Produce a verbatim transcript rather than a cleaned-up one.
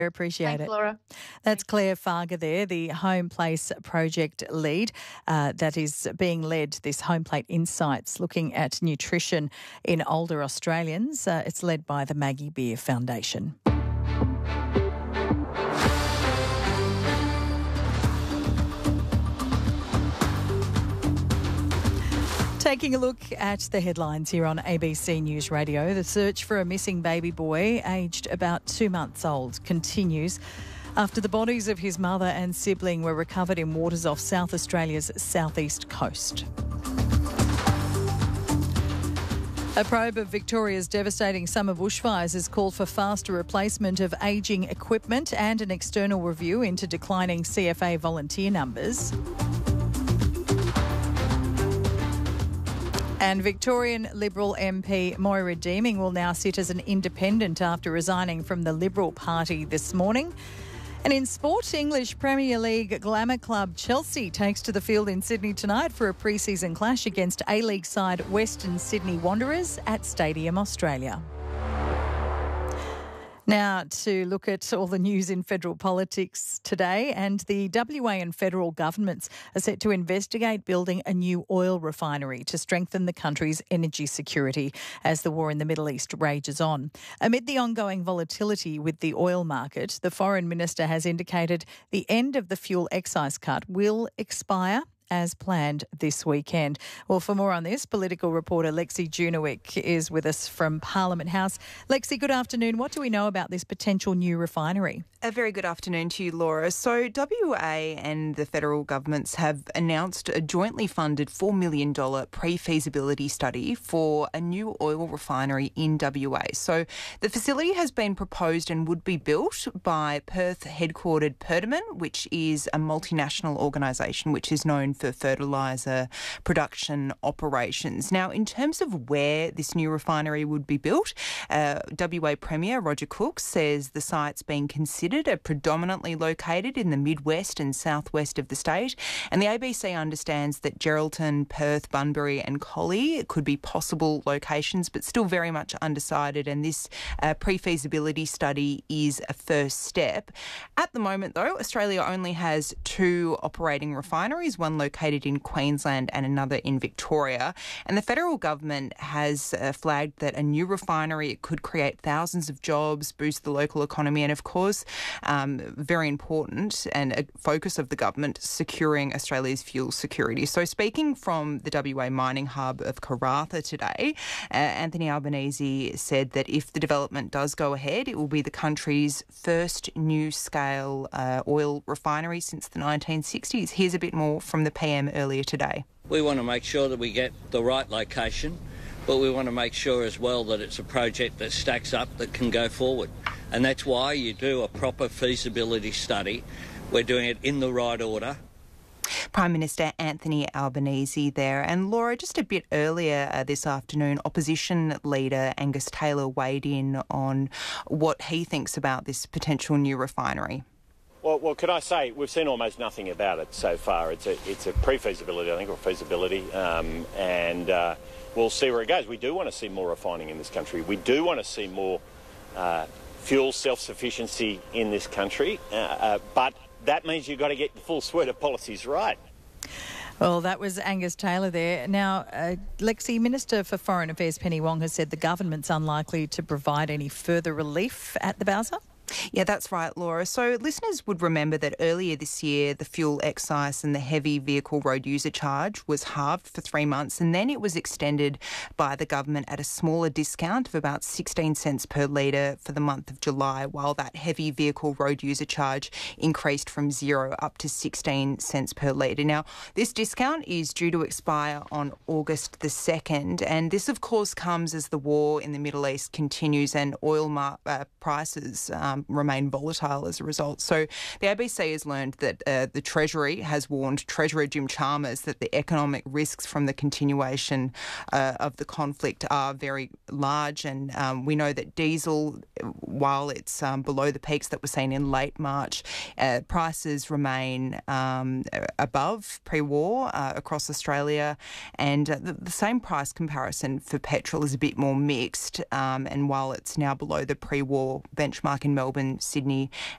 Appreciate Thanks, it. Laura. That's Claire Farger there, the Home Place project lead uh, that is being led, this Home Plate Insights, looking at nutrition in older Australians. Uh, it's led by the Maggie Beer Foundation. Taking a look at the headlines here on A B C News Radio. The search for a missing baby boy aged about two months old continues after the bodies of his mother and sibling were recovered in waters off South Australia's southeast coast. A probe of Victoria's devastating summer bushfires has called for faster replacement of ageing equipment and an external review into declining C F A volunteer numbers. And Victorian Liberal M P Moira Deeming will now sit as an independent after resigning from the Liberal Party this morning. And in sport, English Premier League glamour club Chelsea takes to the field in Sydney tonight for a pre-season clash against A-League side Western Sydney Wanderers at Stadium Australia. Now, to look at all the news in federal politics today, and the W A and federal governments are set to investigate building a new oil refinery to strengthen the country's energy security as the war in the Middle East rages on. Amid the ongoing volatility with the oil market, the Foreign Minister has indicated the end of the fuel excise cut will expire as planned this weekend. Well, for more on this, political reporter Lexi Junowick is with us from Parliament House. Lexi, good afternoon. What do we know about this potential new refinery? A very good afternoon to you, Laura. So W A and the federal governments have announced a jointly funded four million dollars pre-feasibility study for a new oil refinery in W A. So the facility has been proposed and would be built by Perth-headquartered Perdaman, which is a multinational organisation which is known for fertiliser production operations. Now, in terms of where this new refinery would be built, uh, W A Premier Roger Cook says the site's being considered are predominantly located in the Midwest and Southwest of the state. And the A B C understands that Geraldton, Perth, Bunbury and Collie could be possible locations, but still very much undecided. And this uh, pre-feasibility study is a first step. At the moment, though, Australia only has two operating refineries, one located in Queensland and another in Victoria. And the federal government has uh, flagged that a new refinery it could create thousands of jobs, boost the local economy, and of course, Um, very important and a focus of the government, securing Australia's fuel security. So speaking from the W A mining hub of Karratha today, uh, Anthony Albanese said that if the development does go ahead, it will be the country's first new-scale uh, oil refinery since the nineteen sixties. Here's a bit more from the P M earlier today. We want to make sure that we get the right location, but we want to make sure as well that it's a project that stacks up, that can go forward. And that's why you do a proper feasibility study. We're doing it in the right order. Prime Minister Anthony Albanese there. And Laura, just a bit earlier uh, this afternoon, opposition leader Angus Taylor weighed in on what he thinks about this potential new refinery. Well, well, could I say we've seen almost nothing about it so far. It's a it's a pre-feasibility, I think, or feasibility, um, and uh, we'll see where it goes. We do want to see more refining in this country. We do want to see more uh, fuel self-sufficiency in this country, uh, uh, but that means you've got to get the full suite of policies right. Well, that was Angus Taylor there. Now, uh, Lexi, Minister for Foreign Affairs Penny Wong has said the government's unlikely to provide any further relief at the Bowser. Yeah, that's right, Laura. So listeners would remember that earlier this year, the fuel excise and the heavy vehicle road user charge was halved for three months and then it was extended by the government at a smaller discount of about sixteen cents per litre for the month of July, while that heavy vehicle road user charge increased from zero up to sixteen cents per litre. Now, this discount is due to expire on August the second, and this, of course, comes as the war in the Middle East continues and oil mar- uh, prices um, remain volatile as a result. So the A B C has learned that uh, the Treasury has warned Treasurer Jim Chalmers that the economic risks from the continuation uh, of the conflict are very large, and um, we know that diesel, while it's um, below the peaks that were seen in late March, uh, prices remain um, above pre-war uh, across Australia, and uh, the, the same price comparison for petrol is a bit more mixed, um, and while it's now below the pre-war benchmark in Melbourne, Melbourne, Sydney